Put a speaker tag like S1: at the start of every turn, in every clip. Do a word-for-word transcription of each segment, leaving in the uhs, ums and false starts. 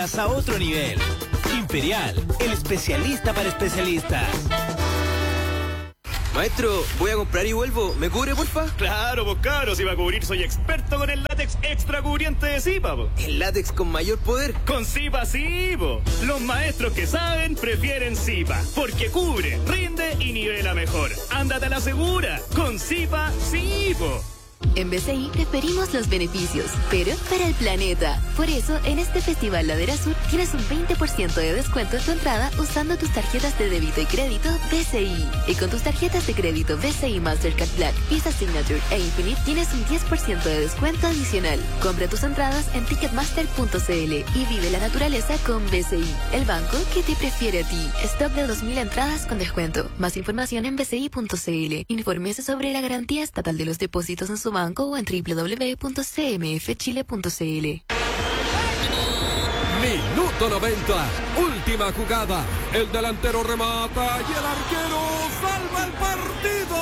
S1: ganas a otro nivel. Imperial, el especialista para especialistas.
S2: Maestro, voy a comprar y vuelvo. ¿Me cubre, porfa?
S3: Claro, pues caro, si va a cubrir soy experto con el látex extra cubriente de Zipa, po.
S2: ¿El látex con mayor poder?
S3: Con Zipa sí, po. Los maestros que saben prefieren Zipa, porque cubre, rinde y nivela mejor. Ándate a la segura, con Zipa sí, po.
S4: En B C I preferimos los beneficios, pero para el planeta. Por eso, en este Festival Ladera Sur tienes un veinte por ciento de descuento en tu entrada usando tus tarjetas de débito y crédito B C I. Y con tus tarjetas de crédito B C I Mastercard Black, Visa Signature e Infinite tienes un diez por ciento de descuento adicional. Compra tus entradas en ticketmaster punto c l y vive la naturaleza con B C I, el banco que te prefiere a ti. Stock de dos mil entradas con descuento. Más información en b c i punto c l. Infórmese sobre la garantía estatal de los depósitos en su banco o en doble u doble u doble u punto c m f chile punto c l.
S5: Minuto noventa, última jugada. El delantero remata y el arquero salva el partido.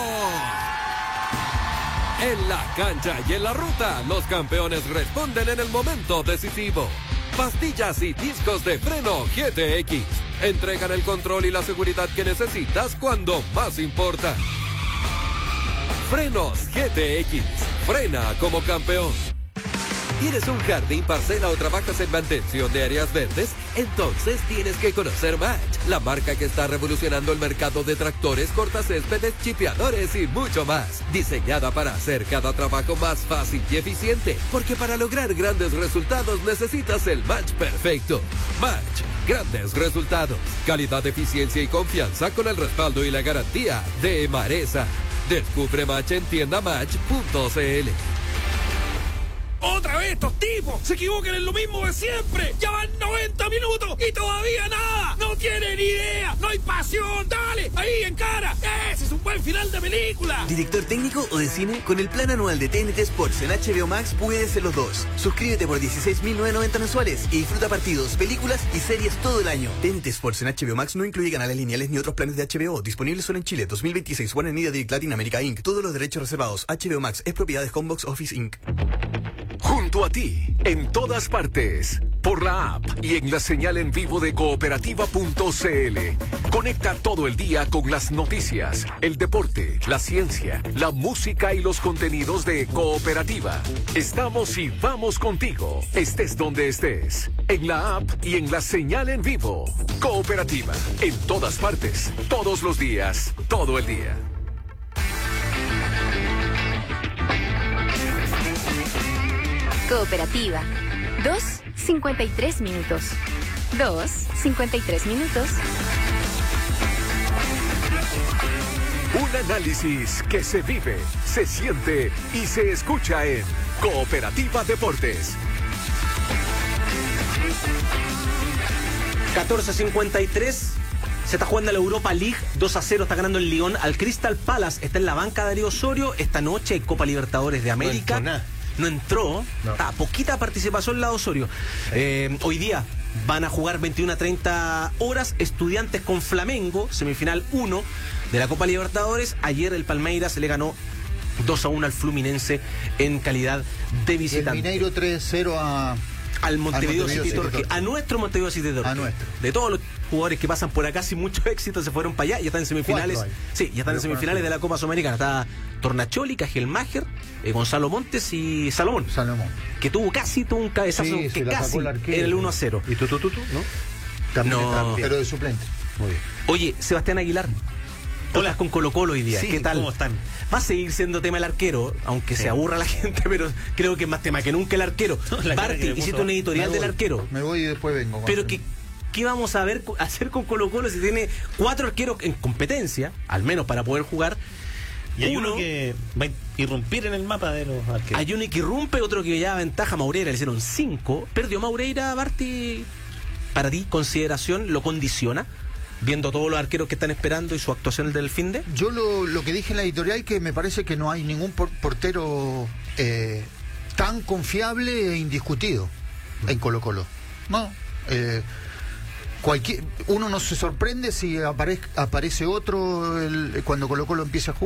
S5: En la cancha y en la ruta, los campeones responden en el momento decisivo. Pastillas y discos de freno G T X entregan el control y la seguridad que necesitas cuando más importa. Frenos G T X. Frena como campeón. ¿Tienes un jardín, parcela o trabajas en mantención de áreas verdes? Entonces tienes que conocer Match, la marca que está revolucionando el mercado de tractores, cortacéspedes, chipeadores y mucho más. Diseñada para hacer cada trabajo más fácil y eficiente, porque para lograr grandes resultados necesitas el match perfecto. Match, grandes resultados, calidad, eficiencia y confianza con el respaldo y la garantía de Maresa. Descubre Match en tienda match punto c l.
S6: ¡Otra vez estos tipos! ¡Se equivocan en lo mismo de siempre! ¡Ya van noventa minutos y todavía nada! ¡No tienen idea! ¡No hay pasión! ¡Dale! ¡Ahí, en cara! ¡Ese es un buen final de película!
S7: ¿Director técnico o de cine? Con el plan anual de T N T Sports en H B O Max puedes ser los dos. Suscríbete por dieciséis mil novecientos noventa mensuales y disfruta partidos, películas y series todo el año. T N T Sports en H B O Max no incluye canales lineales ni otros planes de H B O. Disponible solo en Chile. dos mil veintiséis. Warner Media Direct Latin America incorporated. Todos los derechos reservados. H B O Max es propiedad de Homebox Office incorporated.
S8: Junto a ti, en todas partes, por la app y en la señal en vivo de cooperativa punto c l. Conecta todo el día con las noticias, el deporte, la ciencia, la música y los contenidos de Cooperativa. Estamos y vamos contigo, estés donde estés, en la app y en la señal en vivo. Cooperativa, en todas partes, todos los días, todo el día.
S4: Cooperativa. Dos, cincuenta y tres minutos. Dos, cincuenta y tres minutos.
S8: Un análisis que se vive, se siente y se escucha en Cooperativa Deportes.
S9: catorce cincuenta y tres. Se está jugando la Europa League. dos a cero está ganando el Lyon al Crystal Palace. Está en la banca Darío Osorio. Esta noche hay Copa Libertadores de América. No No entró, no. Está poquita participación la Osorio. Sí. Eh, hoy día van a jugar veintiuna a treinta horas Estudiantes con Flamengo, semifinal uno de la Copa Libertadores. Ayer el Palmeiras le ganó dos a uno al Fluminense en calidad de visitante.
S10: El Mineiro tres cero a...
S9: al Montevideo,
S10: Montevideo
S9: City Torque, a nuestro Montevideo City Torque.
S10: A nuestro.
S9: De todos los jugadores que pasan por acá sin mucho éxito se fueron para allá, ya están en semifinales. Sí, ya están en semifinales de la Copa Sudamericana. Está Tornacholi, Cajelmacher, eh, Gonzalo Montes y Salomón.
S10: Salomón.
S9: Que tuvo casi, tuvo un cabezazo
S10: sí,
S9: que casi era el uno a cero.
S10: ¿Y tú, tú, tú, tú? ¿No? También no. Pero de suplente.
S9: Muy bien. Oye, Sebastián Aguilar. Hola, con Colo Colo hoy día.
S11: Sí,
S9: ¿qué tal?
S11: ¿Cómo están?
S9: Va a seguir siendo tema el arquero, aunque sí. se aburra la gente, pero creo que es más tema que nunca el arquero. No, Barty, hiciste un editorial
S10: voy,
S9: del arquero.
S10: Me voy y después vengo.
S9: Pero que, ¿qué vamos a ver hacer con Colo Colo si tiene cuatro arqueros en competencia, al menos para poder jugar?
S11: Y hay uno, uno que va a irrumpir en el mapa de los arqueros.
S9: Hay uno que irrumpe, otro que ya ventaja. Maureira, le hicieron cinco. Perdió Maureira, Barty. Para ti, consideración, ¿lo condiciona? Viendo todos los arqueros que están esperando y su actuación del fin de.
S10: Yo lo, lo que dije en la editorial, que me parece que no hay ningún por, portero eh, tan confiable e indiscutido en Colo Colo. No. Eh, cualquier, uno no se sorprende si aparece, aparece otro el, cuando Colo Colo empieza a jugar.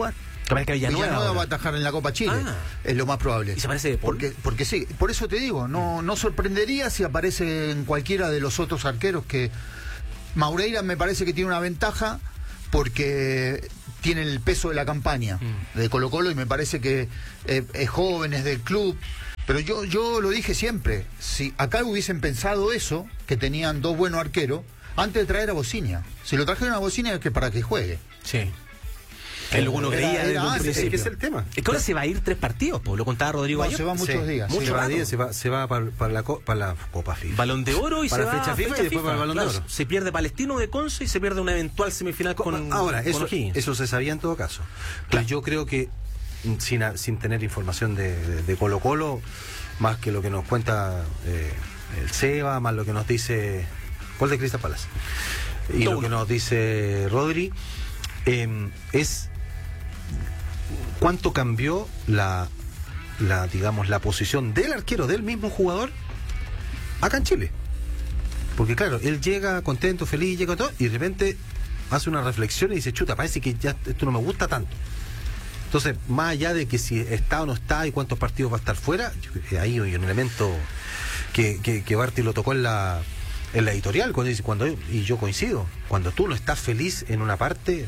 S9: Que Villanueva,
S10: Villanueva va a atajar en la Copa Chile, ah. es lo más probable.
S9: ¿Y se parece de Paul?
S10: Porque, porque sí, por eso te digo, no, no sorprendería si aparece en cualquiera de los otros arqueros que... Maureira me parece que tiene una ventaja porque tiene el peso de la campaña mm. de Colo-Colo y me parece que eh, es joven, es del club. Pero yo, yo lo dije siempre, si acá hubiesen pensado eso, que tenían dos buenos arqueros, antes de traer a Bociña. Si lo trajeron a Bociña es que para que juegue.
S9: Sí. Es lo que uno creía
S10: era, era
S9: desde
S12: es que es el tema.
S9: Es que ahora se va a ir tres partidos, pues, lo contaba Rodrigo
S10: no,
S9: ayer.
S10: se va muchos
S12: sí,
S10: días.
S12: Muchos
S10: sí,
S12: días se va, se va para, para, la, para la Copa FIFA.
S9: Balón de Oro y
S12: para
S9: se
S12: la
S9: va
S12: fecha FIFA, fecha y después FIFA. Para el Balón
S9: claro,
S12: de Oro.
S9: Se pierde Palestino de Conce y se pierde una eventual semifinal con
S12: Ahora,
S9: con
S12: eso, eso se sabía en todo caso. Claro. Yo creo que sin, sin tener información de, de, de Colo Colo, más que lo que nos cuenta eh, el Seba, más lo que nos dice Gol de Crystal Palace y Todo lo que nos dice Rodri, eh, es cuánto cambió la, la, digamos, la posición del arquero, del mismo jugador, acá en Chile. Porque claro, él llega contento, feliz, llega todo, y de repente hace una reflexión y dice, chuta, parece que ya esto no me gusta tanto. Entonces, más allá de que si está o no está y cuántos partidos va a estar fuera, yo, ahí hay un elemento que, que, que Barty lo tocó en la, en la editorial, cuando dice, cuando, y yo coincido, cuando tú no estás feliz en una parte...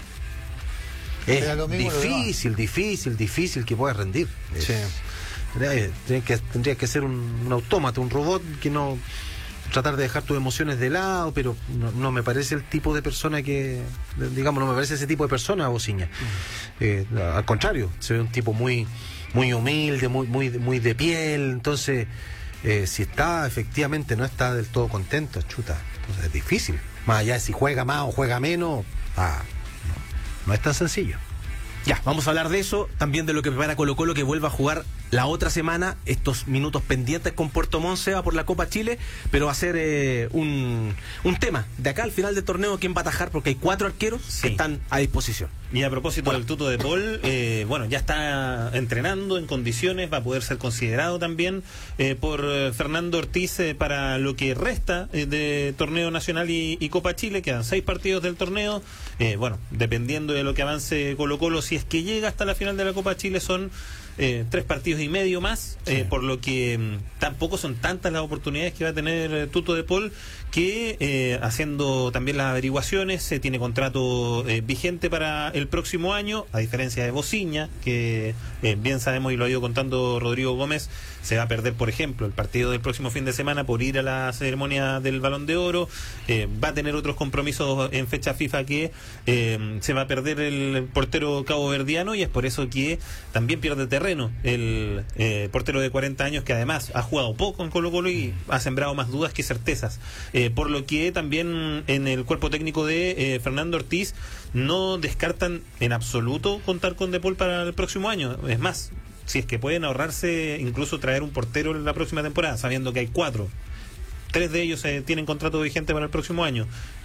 S12: Es difícil, difícil, difícil que puedas rendir. Sí. Es, tendría, que, tendría que ser un, un autómata, un robot que no... tratar de dejar tus emociones de lado, pero no, no me parece el tipo de persona que... digamos, no me parece ese tipo de persona, Bociña. Uh-huh. eh, al contrario, se ve un tipo muy muy humilde, muy muy muy de piel, entonces, eh, si está, efectivamente, no está del todo contento, chuta, entonces es difícil. Más allá de si juega más o juega menos, ah... no es tan sencillo.
S9: Ya, vamos a hablar de eso, también de lo que prepara Colo Colo, que vuelva a jugar la otra semana, estos minutos pendientes con Puerto Montt, se va por la Copa Chile, pero va a ser eh, un, un tema de acá al final del torneo, quién va a atajar, porque hay cuatro arqueros sí. que están a disposición.
S11: Y a propósito bueno. del Tuto de Paul, eh, bueno, ya está entrenando en condiciones, va a poder ser considerado también eh, por eh, Fernando Ortiz eh, para lo que resta eh, de torneo nacional y, y Copa Chile. Quedan seis partidos del torneo, eh, bueno, dependiendo de lo que avance Colo Colo, si es que llega hasta la final de la Copa Chile, son Eh, tres partidos y medio más, sí. eh, por lo que m, tampoco son tantas las oportunidades que va a tener eh, Tuto de Paul, que eh, haciendo también las averiguaciones, se eh, tiene contrato eh, vigente para el próximo año, a diferencia de Bociña, que eh, bien sabemos y lo ha ido contando Rodrigo Gómez, se va a perder, por ejemplo, el partido del próximo fin de semana por ir a la ceremonia del Balón de Oro, eh, va a tener otros compromisos en fecha FIFA que eh, se va a perder el portero caboverdiano, y es por eso que también pierde terreno el eh, portero de cuarenta años, que además ha jugado poco en Colo Colo y ha sembrado más dudas que certezas, eh, por lo que también en el cuerpo técnico de eh, Fernando Ortiz no descartan en absoluto contar con De Paul para el próximo año. Es más, si es que pueden ahorrarse incluso traer un portero en la próxima temporada, sabiendo que hay cuatro, tres de ellos eh, tienen contrato vigente para el próximo año,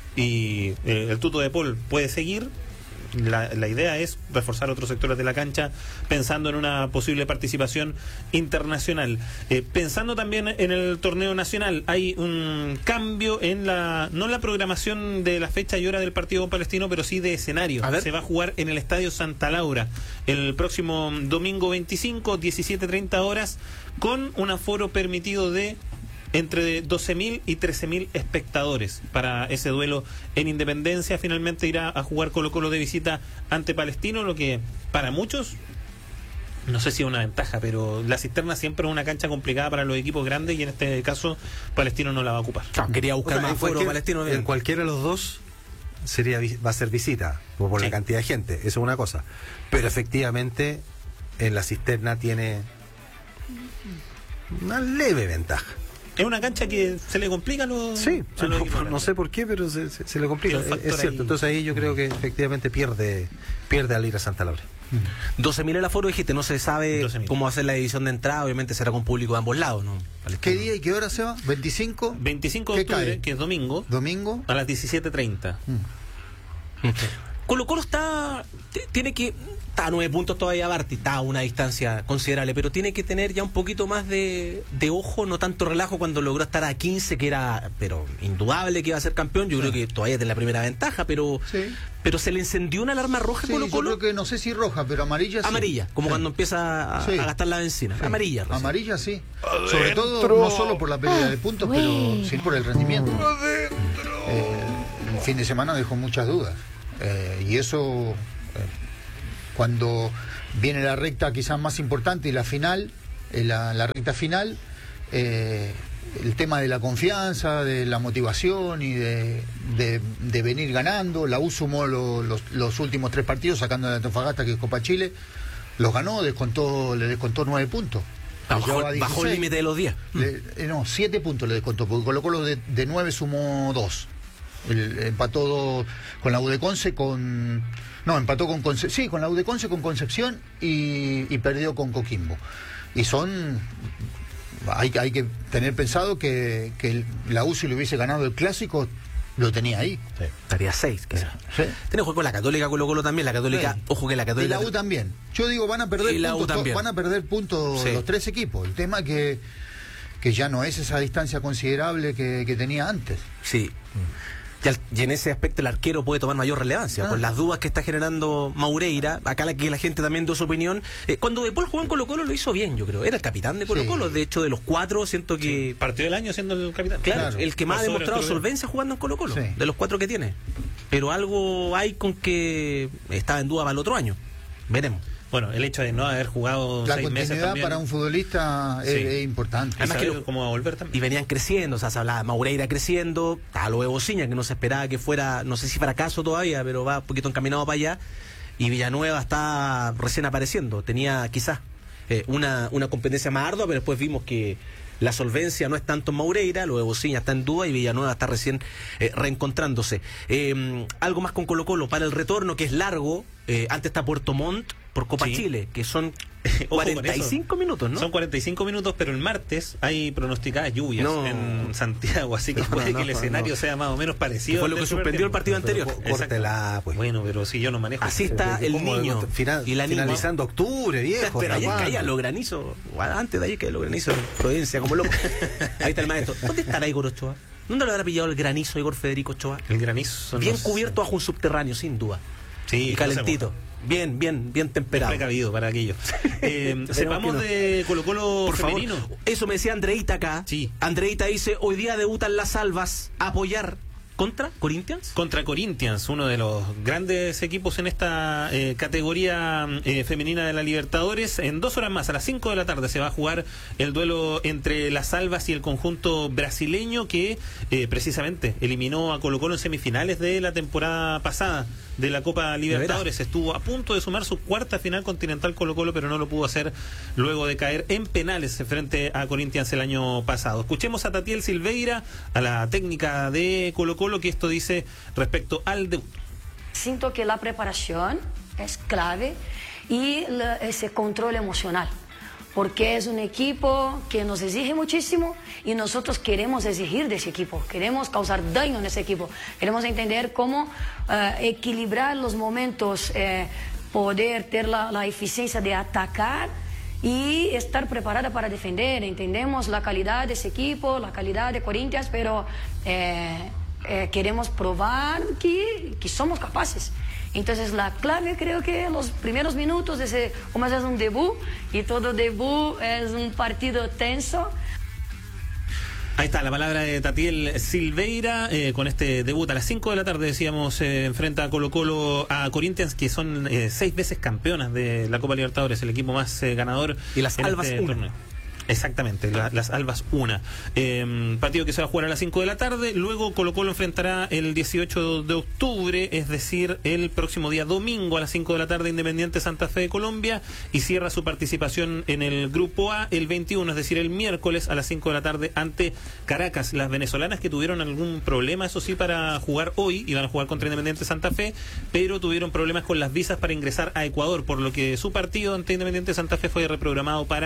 S11: y eh, el Tuto de Paul puede seguir. La, la idea es reforzar otros sectores de la cancha, pensando en una posible participación internacional. Eh, pensando también en el torneo nacional, hay un cambio en la, no en la programación de la fecha y hora del partido con Palestino, pero sí de escenario. Se va a jugar en el Estadio Santa Laura el próximo domingo veinticinco, diecisiete treinta horas, con un aforo permitido de entre doce mil y trece mil espectadores para ese duelo en Independencia. Finalmente irá a jugar Colo Colo de visita ante Palestino, lo que para muchos, no sé si es una ventaja, pero la Cisterna siempre es una cancha complicada para los equipos grandes, y en este caso Palestino no la va a ocupar.
S9: No, quería buscar o sea, más aforo Palestino.
S12: En cualquiera de los dos sería va a ser visita, por, por sí. la cantidad de gente, eso es una cosa. Pero efectivamente en la Cisterna tiene una leve ventaja.
S11: Es una cancha que se le complica a los...
S12: Sí,
S11: a los
S12: no, no sé por qué, pero se, se, se le complica. Es, es cierto, ahí... entonces ahí yo creo que efectivamente pierde pierde al ir a Santa Laura.
S9: doce mil el aforo, dijiste, no se sabe cómo hacer la división de entrada, obviamente será con público de ambos lados, ¿no?
S10: ¿Qué día y qué hora se va? ¿veinticinco?
S11: veinticinco de octubre, que es domingo.
S10: ¿Domingo?
S11: A las diecisiete treinta. Mm.
S9: Colo Colo está, t- tiene que, está a nueve puntos todavía Barty, está a una distancia considerable, pero tiene que tener ya un poquito más de, de ojo, no tanto relajo cuando logró estar a quince, que era, pero indudable que iba a ser campeón. Yo sí. creo que todavía tiene la primera ventaja, pero sí. pero se le encendió una alarma roja
S10: sí,
S9: a Colo Colo.
S10: Yo creo que no sé si roja, pero amarilla sí.
S9: Amarilla, como sí. cuando empieza a, sí. a gastar la benzina. Sí. Amarilla. Recién.
S10: Amarilla sí. Adentro. Sobre todo, no solo por la pérdida de puntos, Uy. pero sí por el rendimiento. Eh, el fin de semana dejó muchas dudas. Eh, y eso, eh, cuando viene la recta quizás más importante y la final, eh, la, la recta final, eh, el tema de la confianza, de la motivación y de, de, de venir ganando. La U sumó lo, los, los últimos tres partidos, sacando de Antofagasta, que es Copa Chile, los ganó, descontó, le descontó nueve puntos.
S9: Bajó, bajó el límite de los diez.
S10: Le, eh, no, siete puntos le descontó, porque Colo Colo de, de nueve sumó dos. El, empató dos con la U de Conce, con no empató con Conce, sí, con la U de Conce, con Concepción y, y perdió con Coquimbo. Y son hay, hay que tener pensado que, que la U, si le hubiese ganado el clásico, lo tenía ahí.
S9: Sí. Estaría seis, quizás. Sí. Tiene juego con la Católica, Colo Colo también. La Católica, sí. ojo que la Católica.
S10: Y la U también. Yo digo, van a perder
S9: y
S10: puntos, to, van a perder puntos sí. los tres equipos. El tema que que ya no es esa distancia considerable que, que tenía antes.
S9: Sí. Mm. Y en ese aspecto el arquero puede tomar mayor relevancia, ah. con las dudas que está generando Maureira. Acá la que la gente también dio su opinión. Eh, cuando De Paul jugó en Colo Colo lo hizo bien, yo creo. Era el capitán de Colo Colo. Sí. De hecho, de los cuatro, siento que...
S11: Sí. Partió del año siendo el capitán.
S9: Claro, claro. el que más ha demostrado solvencia jugando en Colo Colo, sí. de los cuatro que tiene. Pero algo hay con que estaba en duda para el otro año. Veremos.
S11: Bueno, el hecho de no haber jugado
S10: la
S11: seis meses
S10: continuidad
S11: también,
S10: para un futbolista es, sí. es importante.
S9: Además que lo,
S11: cómo va a volver también.
S9: Y venían creciendo, o sea, se hablaba de Maureira creciendo, a lo de Bociña, que no se esperaba que fuera, no sé si fracaso todavía, pero va un poquito encaminado para allá. Y Villanueva está recién apareciendo. Tenía quizás eh, una, una competencia más ardua, pero después vimos que la solvencia no es tanto en Maureira, lo de Bociña está en duda y Villanueva está recién eh, reencontrándose. Eh, algo más con Colo Colo para el retorno, que es largo. Eh, antes está Puerto Montt por Copa sí. Chile, que son cuarenta y cinco minutos, ¿no?
S11: Son cuarenta y cinco minutos, pero el martes hay pronosticadas lluvias no. en Santiago, así que no, puede no, que el no, escenario no. sea más o menos parecido.
S9: Fue lo que suspendió el partido anterior.
S12: Córtela, pues.
S11: Bueno, pero si yo no manejo.
S9: Así está el niño.
S12: Final, y la finalizando niña. Octubre, viejo.
S9: Pero ayer caía los granizos, antes de ahí que los granizos en Providencia, como loco. Ahí está el maestro. ¿Dónde estará Igor Ochoa? ¿Dónde lo habrá pillado el granizo Igor Federico Ochoa?
S11: El granizo.
S9: Bien cubierto bajo un subterráneo, sin duda.
S11: Sí,
S9: y calentito. Bien, bien, bien temperado.
S11: Bien precavido para aquello. Eh, sepamos no. de Colo Colo
S9: Por
S11: femenino.
S9: Favor. Eso me decía Andreita acá.
S11: Sí.
S9: Andreita dice, hoy día debutan las Albas a apoyar contra Corinthians.
S11: Contra Corinthians, uno de los grandes equipos en esta eh, categoría eh, femenina de la Libertadores. En dos horas más, a las cinco de la tarde, se va a jugar el duelo entre las Albas y el conjunto brasileño que eh, precisamente eliminó a Colo Colo en semifinales de la temporada pasada de la Copa Libertadores. Estuvo a punto de sumar su cuarta final continental Colo Colo, pero no lo pudo hacer luego de caer en penales frente a Corinthians el año pasado. Escuchemos a Tatiel Silveira, a la técnica de Colo Colo, que esto dice respecto al debut.
S13: Siento que la preparación es clave y la, ese control emocional, porque es un equipo que nos exige muchísimo y nosotros queremos exigir de ese equipo, queremos causar daño en ese equipo, queremos entender cómo uh, equilibrar los momentos, eh, poder ter la, la eficiencia de atacar y estar preparada para defender. Entendemos la calidad de ese equipo, la calidad de Corinthians, pero eh, eh, queremos probar que, que somos capaces. Entonces la clave creo que los primeros minutos, ese, como es un debut y todo debut es un partido tenso.
S11: Ahí está la palabra de Tatiel Silveira eh, con este debut a las cinco de la tarde, decíamos, eh, enfrenta a Colo Colo a Corinthians, que son eh, seis veces campeonas de la Copa Libertadores, el equipo más eh, ganador.
S9: Y las
S11: en
S9: Albas
S11: este
S9: una.
S11: torneo. Exactamente, la, las Albas una. Eh, partido que se va a jugar a las cinco de la tarde. Luego Colo Colo enfrentará el dieciocho de octubre, es decir, el próximo día domingo a las cinco de la tarde, Independiente Santa Fe de Colombia, y cierra su participación en el Grupo A el veintiuno, es decir, el miércoles a las cinco de la tarde ante Caracas. Las venezolanas que tuvieron algún problema, eso sí, para jugar hoy, iban a jugar contra Independiente Santa Fe, pero tuvieron problemas con las visas para ingresar a Ecuador, por lo que su partido ante Independiente Santa Fe fue reprogramado para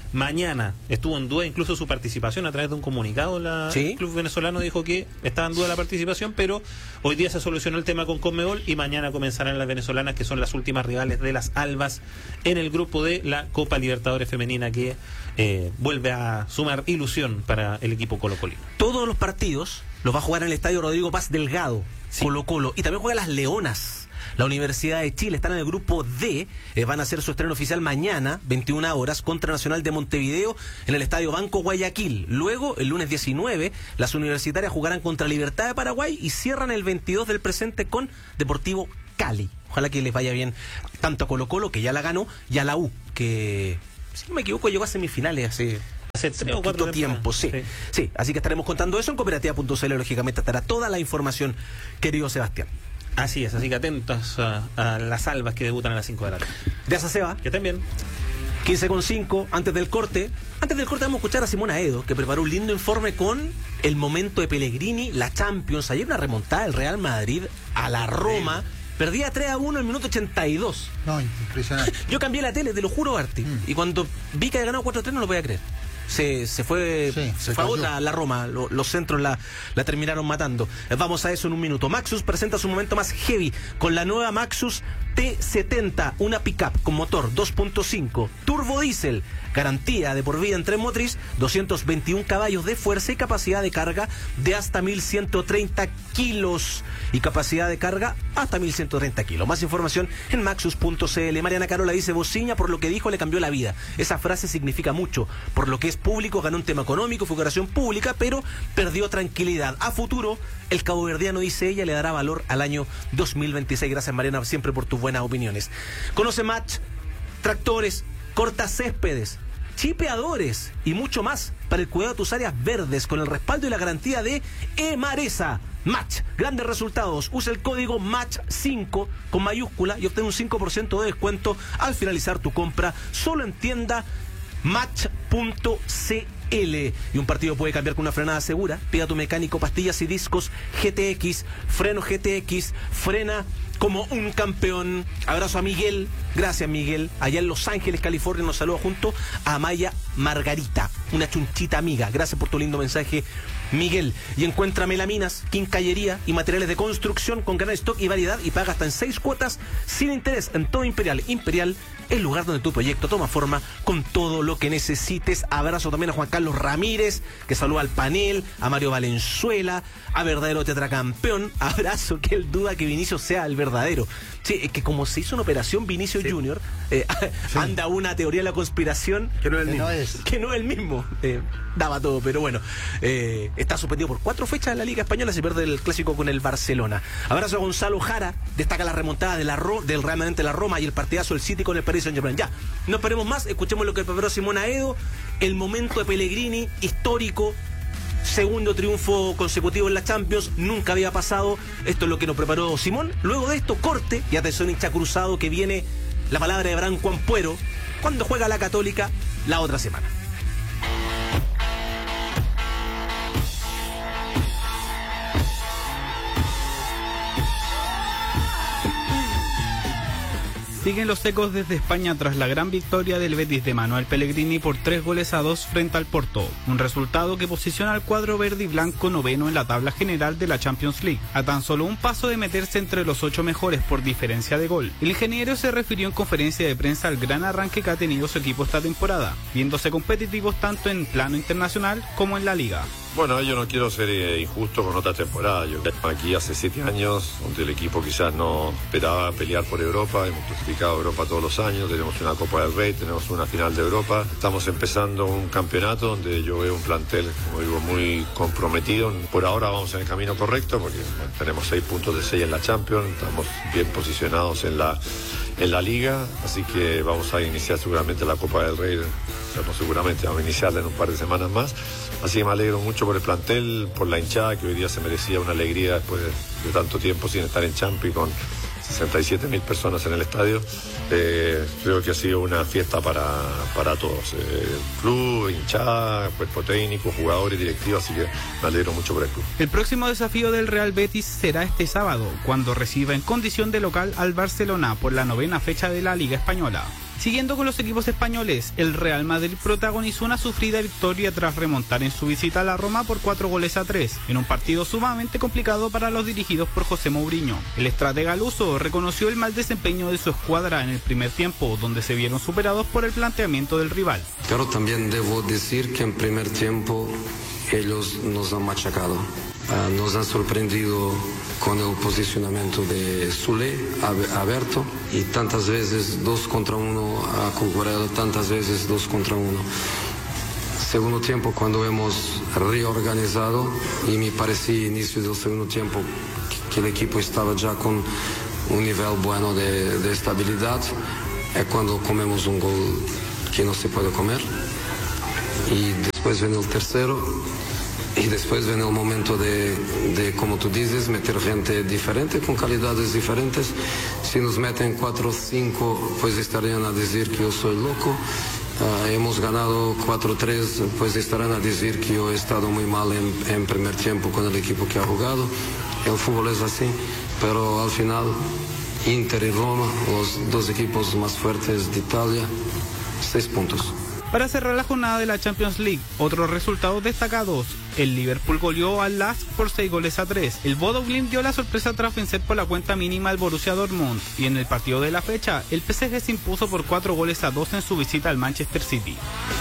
S11: mañana estuvo en duda incluso su participación a través de un comunicado. La,
S9: ¿Sí?
S11: El club venezolano dijo que estaba en duda la participación, pero hoy día se solucionó el tema con Conmebol y mañana comenzarán las venezolanas, que son las últimas rivales de las Albas en el grupo de la Copa Libertadores Femenina, que eh, vuelve a sumar ilusión para el equipo colocolino.
S9: Todos los partidos los va a jugar en el estadio Rodrigo Paz Delgado, sí. Colo Colo, y también juega las Leonas. La Universidad de Chile están en el grupo D, eh, van a hacer su estreno oficial mañana, veintiuna horas, contra Nacional de Montevideo en el Estadio Banco Guayaquil. Luego, el lunes diecinueve, las universitarias jugarán contra Libertad de Paraguay y cierran el veintidós del presente con Deportivo Cali. Ojalá que les vaya bien tanto a Colo Colo, que ya la ganó, y a la U, que, si no me equivoco, llegó a semifinales hace... Hace tres o cuatro tiempo, sí. sí. Sí, así que estaremos contando eso en cooperativa punto c l. Lógicamente estará toda la información, querido Sebastián.
S11: Así es, así que atentos a, a las Albas que debutan a las cinco de la tarde.
S9: Gracias, Seba.
S11: Que estén bien.
S9: quince con cinco, antes del corte. Antes del corte vamos a escuchar a Simón Aedo, que preparó un lindo informe con el momento de Pellegrini, la Champions. Ayer una remontada del Real Madrid a la Roma. Perdía tres a uno en el minuto ochenta y dos.
S10: No, impresionante.
S9: Yo cambié la tele, te lo juro, Arti. Mm. Y cuando vi que había ganado cuatro a tres no lo podía creer. Se, se fue, sí, se, se fue a otra la Roma, lo, los centros la, la terminaron matando. Vamos a eso en un minuto. Maxus presenta su momento más heavy con la nueva Maxus T setenta, una pickup con motor dos punto cinco, turbo diésel, garantía de por vida en tren motriz, doscientos veintiún caballos de fuerza y capacidad de carga de hasta mil ciento treinta kilos. Y capacidad de carga hasta mil ciento treinta kilos. Más información en maxus punto c l. Mariana Carola dice: Bociña, por lo que dijo, le cambió la vida. Esa frase significa mucho. Por lo que es público, ganó un tema económico, figuración pública, pero perdió tranquilidad. A futuro, el caboverdiano, dice ella, le dará valor al año dos mil veintiséis. Gracias, Mariana, siempre por tus buenas opiniones. Conoce Match, tractores, cortacéspedes, chipeadores y mucho más para el cuidado de tus áreas verdes con el respaldo y la garantía de Emaresa. Match, grandes resultados. Usa el código match cinco con mayúscula y obtén un cinco por ciento de descuento al finalizar tu compra, solo en tienda match punto c l. Y un partido puede cambiar con una frenada segura. Pida a tu mecánico pastillas y discos G T X, freno G T X, frena como un campeón. Abrazo a Miguel, gracias Miguel, allá en Los Ángeles, California, nos saluda junto a Maya Margarita, una chunchita amiga. Gracias por tu lindo mensaje, Miguel. Y encuentra melaminas, quincallería y materiales de construcción con gran stock y variedad, y paga hasta en seis cuotas sin interés en todo Imperial. Imperial, el lugar donde tu proyecto toma forma con todo lo que necesites. Abrazo también a Juan Carlos Ramírez, que saluda al panel, a Mario Valenzuela, a Verdadero Tetracampeón. Abrazo, que él duda que Vinicius sea el verdadero. Sí, es que como se hizo una operación Vinicius sí. Junior, eh, sí. anda una teoría de la conspiración
S12: que no es el mismo.
S10: No es.
S9: Que no es el mismo. Eh, daba todo, pero bueno. Eh, está suspendido por cuatro fechas en la Liga Española, se pierde el clásico con el Barcelona. Abrazo a Gonzalo Jara, destaca la remontada de la Ro, del Real Madrid de la Roma y el partidazo del City con el Paris Saint-Germain. Ya, no esperemos más, escuchemos lo que preparó Simón Aedo, el momento de Pellegrini, histórico. Segundo triunfo consecutivo en la Champions, nunca había pasado. Esto es lo que nos preparó Simón. Luego de esto, corte, y atención, hincha cruzado, que viene la palabra de Branco Ampuero cuando juega la Católica la otra semana.
S14: Siguen los ecos desde España tras la gran victoria del Betis de Manuel Pellegrini por tres goles a dos frente al Porto, un resultado que posiciona al cuadro verde y blanco noveno en la tabla general de la Champions League, a tan solo un paso de meterse entre los ocho mejores por diferencia de gol. El ingeniero se refirió en conferencia de prensa al gran arranque que ha tenido su equipo esta temporada, viéndose competitivos tanto en plano internacional como en la Liga.
S15: Bueno, yo no quiero ser eh, injusto con otra temporada. Yo aquí hace siete años, donde el equipo quizás no esperaba pelear por Europa, hemos clasificado a Europa todos los años, tenemos una Copa del Rey, tenemos una final de Europa. Estamos empezando un campeonato donde yo veo un plantel, como digo, muy comprometido. Por ahora vamos en el camino correcto, porque bueno, tenemos seis puntos de seis en la Champions, estamos bien posicionados en la, en la Liga, así que vamos a iniciar seguramente la Copa del Rey, o sea, no seguramente, vamos a iniciarla en un par de semanas más. Así que me alegro mucho por el plantel, por la hinchada, que hoy día se merecía una alegría después de, de tanto tiempo sin estar en Champi, con sesenta y siete mil personas en el estadio. Eh, creo que ha sido una fiesta para, para todos. Eh, club, hinchada, cuerpo técnico, jugadores, directivos, así que me alegro mucho por el club.
S14: El próximo desafío del Real Betis será este sábado, cuando reciba en condición de local al Barcelona por la novena fecha de la Liga Española. Siguiendo con los equipos españoles, el Real Madrid protagonizó una sufrida victoria tras remontar en su visita a la Roma por cuatro goles a tres, en un partido sumamente complicado para los dirigidos por José Mourinho. El estratega luso reconoció el mal desempeño de su escuadra en el primer tiempo, donde se vieron superados por el planteamiento del rival.
S16: Pero también debo decir que en primer tiempo ellos nos han machacado. Uh, nos han sorprendido con el posicionamiento de Sule, abierto, y tantas veces dos contra uno a Cucurella, tantas veces dos contra uno. Segundo tiempo, cuando hemos reorganizado, y me parecía inicio del segundo tiempo que el equipo estaba ya con un nivel bueno de, de estabilidad, es cuando comemos un gol que no se puede comer. Y después viene el tercero. Y después viene el momento de, de, como tú dices, meter gente diferente, con calidades diferentes. Si nos meten cuatro o cinco, pues estarían a decir que yo soy loco. Uh, hemos ganado cuatro tres, pues estarán a decir que yo he estado muy mal en, en primer tiempo con el equipo que ha jugado. El fútbol es así, pero al final, Inter y Roma, los dos equipos más fuertes de Italia, seis puntos.
S14: Para cerrar la jornada de la Champions League, otros resultados destacados. El Liverpool goleó al Lask por seis goles a tres. El Bodo Glimt dio la sorpresa tras vencer por la cuenta mínima al Borussia Dortmund. Y en el partido de la fecha, el P S G se impuso por cuatro goles a dos en su visita al Manchester City.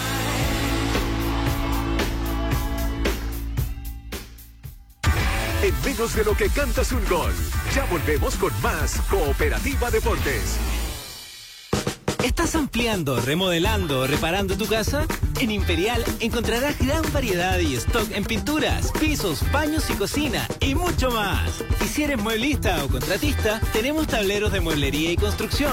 S8: En menos de lo que cantas un gol. Ya volvemos con más Cooperativa Deportes.
S1: ¿Estás ampliando, remodelando o reparando tu casa? En Imperial encontrarás gran variedad y stock en pinturas, pisos, baños y cocina y mucho más. Y si eres mueblista o contratista, tenemos tableros de mueblería y construcción.